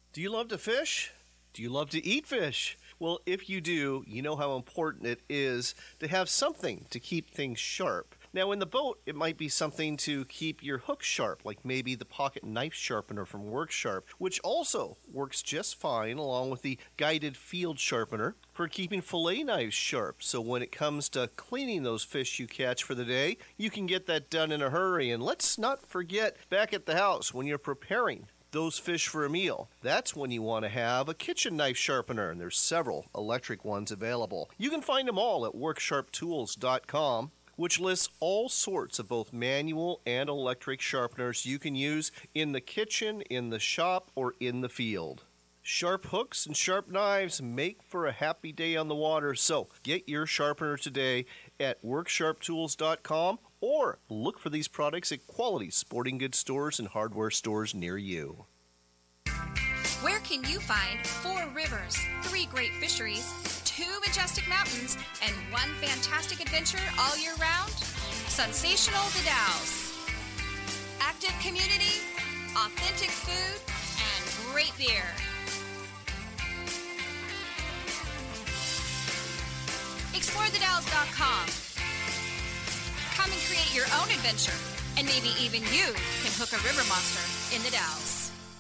Do you love to fish? Do you love to eat fish? Well, if you do, you know how important it is to have something to keep things sharp. Now, in the boat, it might be something to keep your hook sharp, like maybe the pocket knife sharpener from WorkSharp, which also works just fine along with the guided field sharpener for keeping fillet knives sharp. So when it comes to cleaning those fish you catch for the day, you can get that done in a hurry. And let's not forget, back at the house, when you're preparing those fish for a meal, that's when you want to have a kitchen knife sharpener, and there's several electric ones available. You can find them all at worksharptools.com, which lists all sorts of both manual and electric sharpeners you can use in the kitchen, in the shop, or in the field. Sharp hooks and sharp knives make for a happy day on the water, so get your sharpener today at worksharptools.com or look for these products at quality sporting goods stores and hardware stores near you. Where can you find 4 rivers, 3 great fisheries, 2 majestic mountains, and 1 fantastic adventure all year round? Sensational The Dalles. Active community, authentic food, and great beer. ExploreTheDalles.com. Come and create your own adventure, and maybe even you can hook a river monster in the Dalles.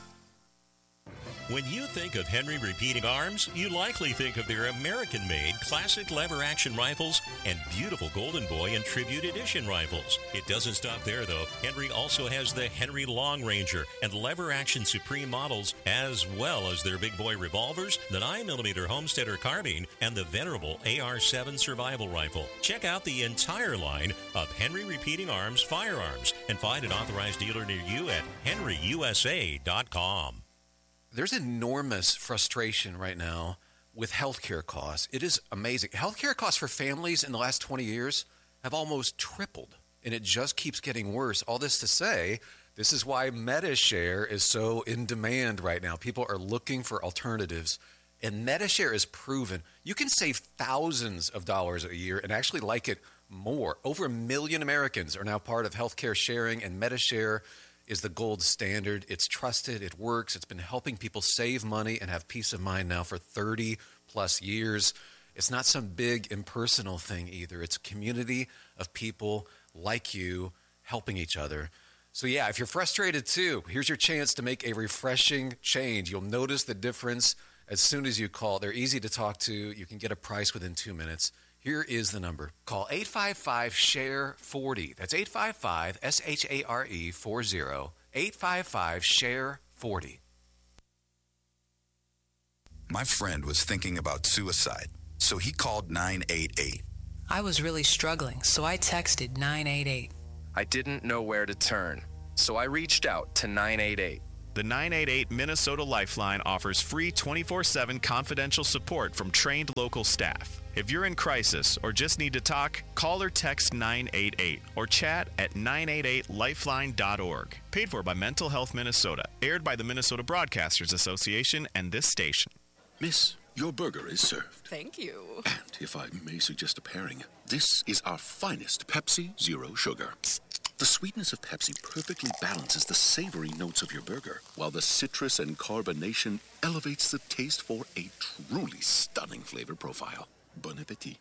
When you think of Henry Repeating Arms, you likely think of their American-made classic lever-action rifles and beautiful Golden Boy and Tribute Edition rifles. It doesn't stop there, though. Henry also has the Henry Long Ranger and lever-action Supreme models, as well as their big boy revolvers, the 9mm Homesteader carbine, and the venerable AR-7 survival rifle. Check out the entire line of Henry Repeating Arms firearms and find an authorized dealer near you at henryusa.com. There's enormous frustration right now with healthcare costs. It is amazing. Healthcare costs for families in the last 20 years have almost tripled, and it just keeps getting worse. All this to say, this is why Medi-Share is so in demand right now. People are looking for alternatives, and Medi-Share is proven. You can save thousands of dollars a year and actually like it more. Over 1 million Americans are now part of healthcare sharing, and Medi-Share is the gold standard. It's trusted. It works. It's been helping people save money and have peace of mind now for 30 plus years. It's not some big impersonal thing either. It's a community of people like you helping each other. So yeah, if you're frustrated too, here's your chance to make a refreshing change. You'll notice the difference as soon as you call. They're easy to talk to. You can get a price within 2 minutes. Here is the number. Call 855-SHARE-40. That's 855-SHARE-40. 855-SHARE-40. My friend was thinking about suicide, so he called 988. I was really struggling, so I texted 988. I didn't know where to turn, so I reached out to 988. The 988 Minnesota Lifeline offers free 24/7 confidential support from trained local staff. If you're in crisis or just need to talk, call or text 988 or chat at 988lifeline.org. Paid for by Mental Health Minnesota. Aired by the Minnesota Broadcasters Association and this station. Miss, your burger is served. Thank you. And if I may suggest a pairing, this is our finest Pepsi Zero Sugar. The sweetness of Pepsi perfectly balances the savory notes of your burger, while the citrus and carbonation elevates the taste for a truly stunning flavor profile. Bon appetit.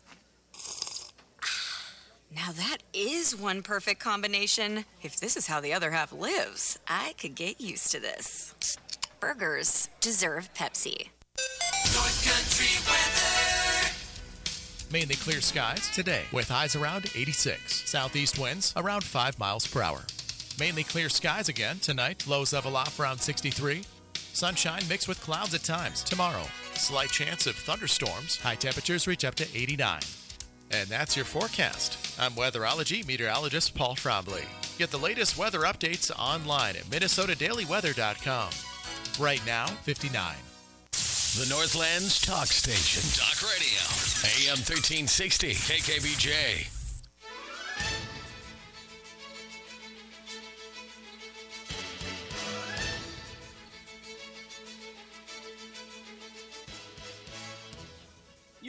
Now that is one perfect combination. If this is how the other half lives, I could get used to this. Burgers deserve Pepsi. North Country weather. Mainly clear skies today with highs around 86. Southeast winds around 5 miles per hour. Mainly clear skies again tonight. Lows level off around 63. Sunshine mixed with clouds at times tomorrow. Slight chance of thunderstorms. High temperatures reach up to 89. And that's your forecast. I'm weatherology meteorologist Paul Trombley. Get the latest weather updates online at minnesotadailyweather.com. Right now, 59. The Northland's talk station. Talk radio. AM 1360. KKBJ.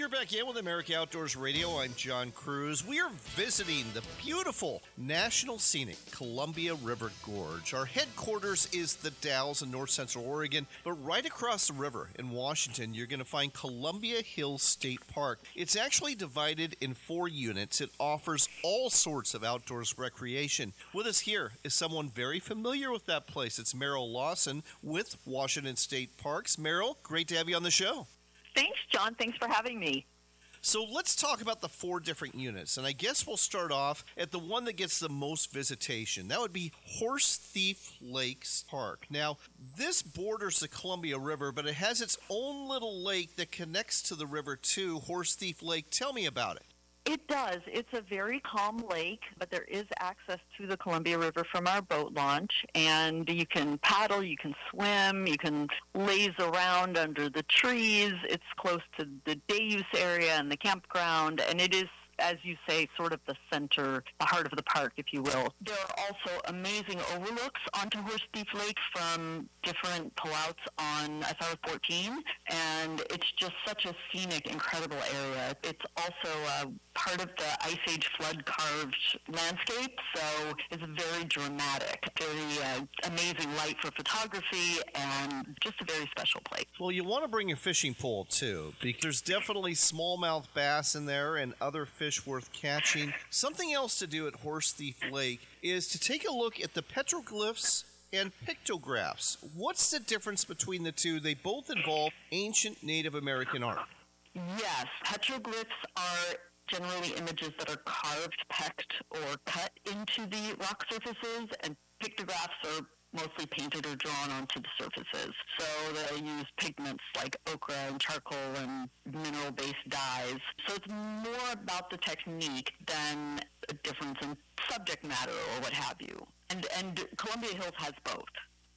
You're back in with America Outdoors Radio. I'm John Cruz. We are visiting the beautiful National Scenic Columbia River Gorge. Our headquarters is the Dalles in north central Oregon, but right across the river in Washington, you're going to find Columbia Hills State Park. It's actually divided in 4 units. It offers all sorts of outdoors recreation. With us here is someone very familiar with that place. It's Meryl Lawson with Washington State Parks. Meryl, great to have you on the show. Thanks, John. Thanks for having me. So let's talk about the 4 different units. And I guess we'll start off at the one that gets the most visitation. That would be Horse Thief Lakes Park. Now, this borders the Columbia River, but it has its own little lake that connects to the river too, Horse Thief Lake. Tell me about it. It does. It's a very calm lake, but there is access to the Columbia River from our boat launch, and you can paddle, you can swim, you can laze around under the trees. It's close to the day use area and the campground, and it is, as you say, sort of the center, the heart of the park, if you will. There are also amazing overlooks onto Horse Thief Lake from different pullouts on SR 14, and it's just such a scenic, incredible area. It's also part of the Ice Age flood-carved landscape, so it's very dramatic, very amazing light for photography, and just a very special place. Well, you want to bring your fishing pole, too, because there's definitely smallmouth bass in there and other fish worth catching. Something else to do at Horse Thief Lake is to take a look at the petroglyphs and pictographs. What's the difference between the two? They both involve ancient Native American art. Yes, petroglyphs are generally images that are carved, pecked, or cut into the rock surfaces, and pictographs are mostly painted or drawn onto the surfaces. So they use pigments like ochre and charcoal and mineral-based dyes. So it's more about the technique than a difference in subject matter or what have you. And Columbia Hills has both.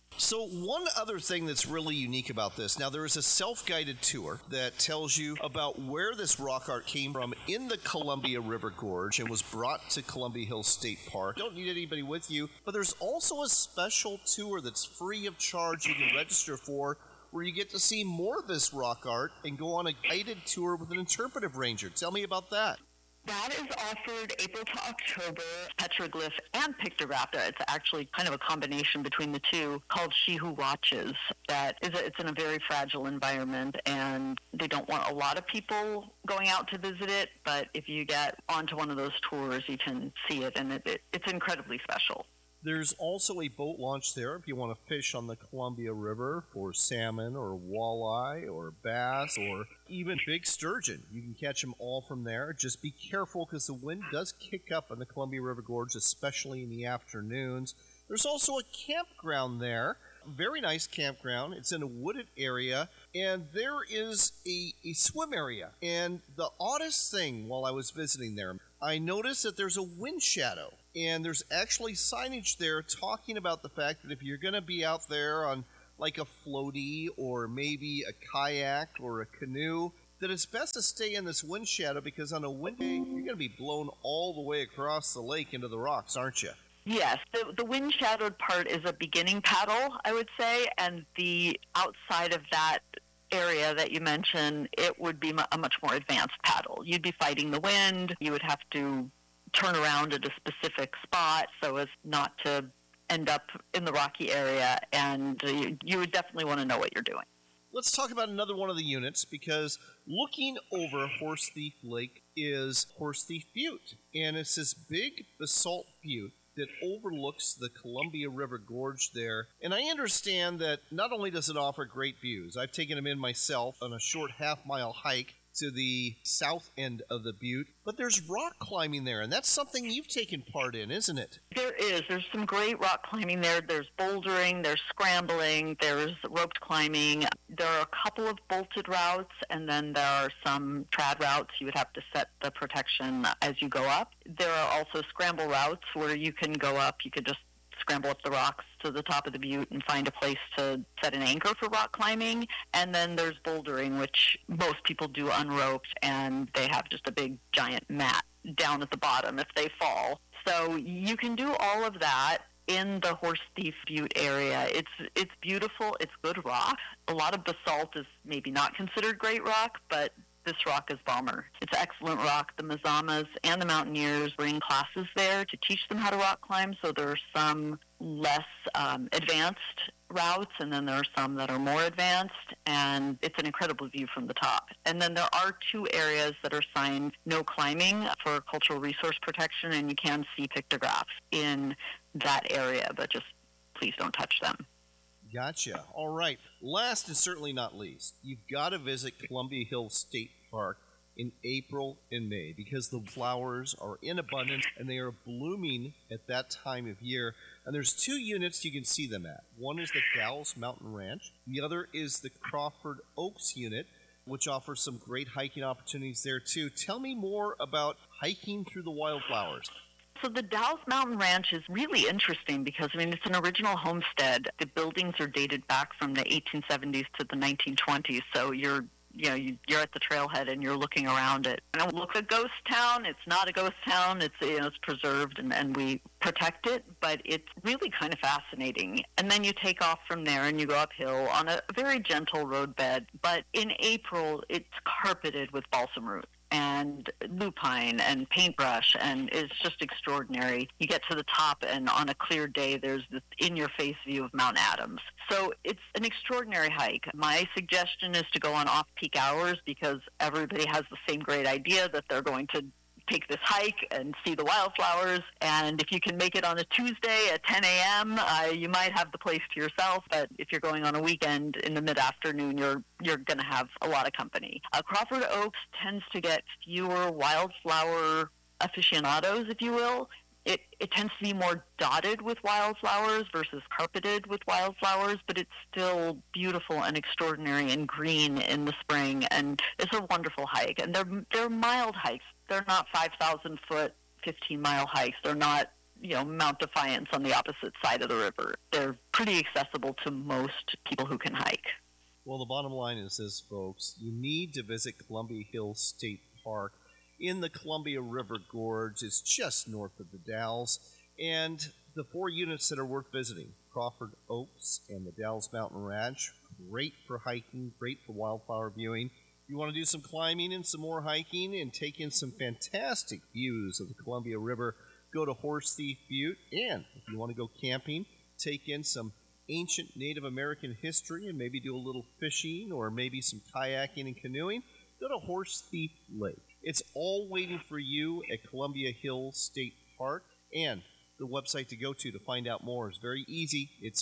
So one other thing that's really unique about this, now there is a self-guided tour that tells you about where this rock art came from in the Columbia River Gorge and was brought to Columbia Hills State Park. Don't need anybody with you, but there's also a special tour that's free of charge you can register for, where you get to see more of this rock art and go on a guided tour with an interpretive ranger. Tell me about that. That is offered April to October, petroglyph and pictograph. It's actually kind of a combination between the two, called She Who Watches. It's in a very fragile environment, and they don't want a lot of people going out to visit it, but if you get onto one of those tours, you can see it, and it's incredibly special. There's also a boat launch there if you want to fish on the Columbia River for salmon or walleye or bass or even big sturgeon. You can catch them all from there. Just be careful because the wind does kick up on the Columbia River Gorge, especially in the afternoons. There's also a campground there. Very nice campground. It's in a wooded area, and there is a swim area. And the oddest thing while I was visiting there, I noticed that there's a wind shadow, and there's actually signage there talking about the fact that if you're going to be out there on like a floaty or maybe a kayak or a canoe, that it's best to stay in this wind shadow because on a wind day, you're going to be blown all the way across the lake into the rocks, aren't you? Yes, the wind-shadowed part is a beginning paddle, I would say, and the outside of that area that you mentioned, it would be a much more advanced paddle. You'd be fighting the wind. You would have to turn around at a specific spot so as not to end up in the rocky area, and you would definitely want to know what you're doing. Let's talk about another one of the units, because looking over Horse Thief Lake is Horse Thief Butte, and it's this big basalt butte that overlooks the Columbia River Gorge there. And I understand that not only does it offer great views, I've taken them in myself on a short half-mile hike to the south end of the butte, but there's rock climbing there, and that's something you've taken part in, isn't it? There is. There's some great rock climbing there. There's bouldering, there's scrambling, there's roped climbing. There are a couple of bolted routes, and then there are some trad routes. You would have to set the protection as you go up. There are also scramble routes where you can go up. You could just scramble up the rocks to the top of the butte and find a place to set an anchor for rock climbing. And then there's bouldering, which most people do unroped, and they have just a big giant mat down at the bottom if they fall. So you can do all of that in the Horse Thief Butte area. It's beautiful. It's good rock. A lot of basalt is maybe not considered great rock, but this rock is Balmer. It's excellent rock. The Mazamas and the Mountaineers bring classes there to teach them how to rock climb, so there are some less advanced routes, and then there are some that are more advanced, and it's an incredible view from the top. And then there are 2 areas that are signed no climbing for cultural resource protection, and you can see pictographs in that area, but just please don't touch them. Gotcha. All right. Last and certainly not least, you've got to visit Columbia Hills State Park in April and May because the flowers are in abundance and they are blooming at that time of year. And there's 2 units you can see them at. One is the Dalles Mountain Ranch. The other is the Crawford Oaks unit, which offers some great hiking opportunities there too. Tell me more about hiking through the wildflowers. So the Dalles Mountain Ranch is really interesting because, it's an original homestead. The buildings are dated back from the 1870s to the 1920s, so you're at the trailhead and you're looking around it. And it looks a ghost town. It's not a ghost town. It's preserved and we protect it, but it's really kind of fascinating. And then you take off from there and you go uphill on a very gentle roadbed. But in April, it's carpeted with balsam root and lupine and paintbrush, and it's just extraordinary. You get to the top, and on a clear day, there's this in-your-face view of Mount Adams. So it's an extraordinary hike. My suggestion is to go on off-peak hours because everybody has the same great idea that they're going to take this hike and see the wildflowers, and if you can make it on a Tuesday at 10 a.m., you might have the place to yourself, but if you're going on a weekend in the mid-afternoon, you're going to have a lot of company. Crawford Oaks tends to get fewer wildflower aficionados, if you will. It tends to be more dotted with wildflowers versus carpeted with wildflowers, but it's still beautiful and extraordinary and green in the spring, and it's a wonderful hike. And they're mild hikes. They're not 5,000-foot, 15-mile hikes. They're not, Mount Defiance on the opposite side of the river. They're pretty accessible to most people who can hike. Well, the bottom line is this, folks. You need to visit Columbia Hills State Park in the Columbia River Gorge. It's just north of the Dalles. And the 4 units that are worth visiting, Crawford Oaks and the Dalles Mountain Ranch, great for hiking, great for wildflower viewing. You want to do some climbing and some more hiking and take in some fantastic views of the Columbia River, go to Horse Thief Butte. And if you want to go camping, take in some ancient Native American history and maybe do a little fishing or maybe some kayaking and canoeing, go to Horse Thief Lake. It's all waiting for you at Columbia Hills State Park. And the website to go to find out more is very easy. It's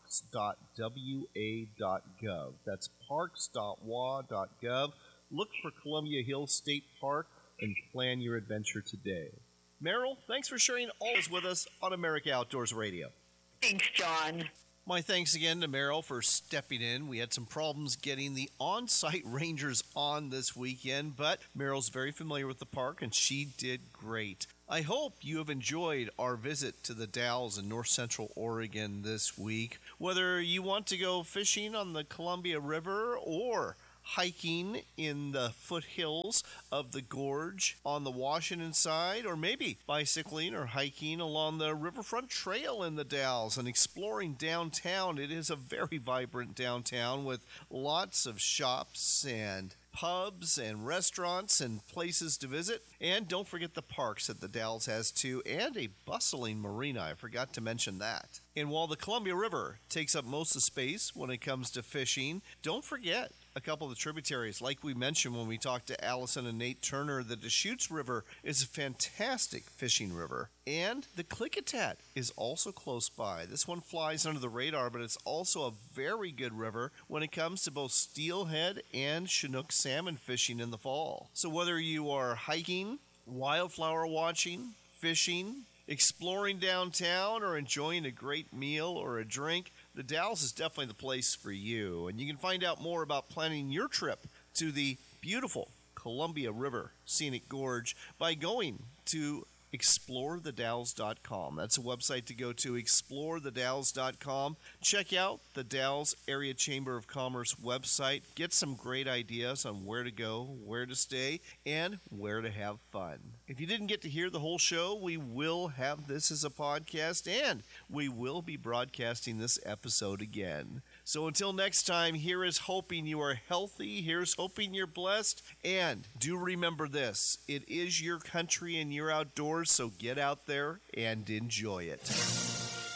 parks.wa.gov. That's parks.wa.gov. Look for Columbia Hills State Park and plan your adventure today. Meryl, thanks for sharing all this with us on America Outdoors Radio. Thanks, John. My thanks again to Meryl for stepping in. We had some problems getting the on-site rangers on this weekend, but Meryl's very familiar with the park, and she did great. I hope you have enjoyed our visit to the Dalles in north central Oregon this week. Whether you want to go fishing on the Columbia River or hiking in the foothills of the gorge on the Washington side, or maybe bicycling or hiking along the Riverfront Trail in the Dalles and exploring downtown. It is a very vibrant downtown with lots of shops and pubs and restaurants and places to visit. And don't forget the parks that the Dalles has too, and a bustling marina. I forgot to mention that. And while the Columbia River takes up most of the space when it comes to fishing, don't forget a couple of the tributaries. Like we mentioned when we talked to Allison and Nate Turner, the Deschutes River is a fantastic fishing river. And the Klickitat is also close by. This one flies under the radar, but it's also a very good river when it comes to both steelhead and Chinook salmon fishing in the fall. So whether you are hiking, wildflower watching, fishing, exploring downtown, or enjoying a great meal or a drink, the Dalles is definitely the place for you. And you can find out more about planning your trip to the beautiful Columbia River Scenic Gorge by going to explorethedalles.com. That's a website to go to, explorethedalles.com. Check out the Dalles Area Chamber of Commerce website. Get some great ideas on where to go, where to stay, and where to have fun. If you didn't get to hear the whole show, we will have this as a podcast, and we will be broadcasting this episode again. So until next time, here is hoping you are healthy. Here's hoping you're blessed. And do remember this. It is your country and you're outdoors, so get out there and enjoy it.